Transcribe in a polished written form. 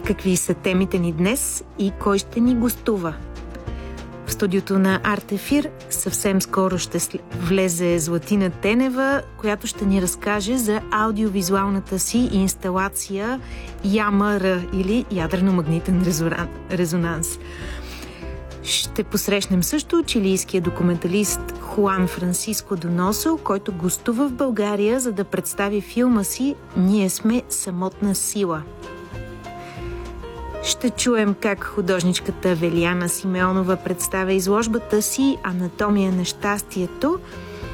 Какви са темите ни днес и кой ще ни гостува? В студиото на Арт Ефир съвсем скоро ще влезе Златина Тенева, която ще ни разкаже за аудиовизуалната си инсталация ЯМР или ядрено-магнитен резонанс. Ще посрещнем също чилийския документалист Хуан Франсиско Доносо, който гостува в България, за да представи филма си «Ние сме самотна сила». Ще чуем как художничката Велияна Симеонова представя изложбата си «Анатомия на щастието»,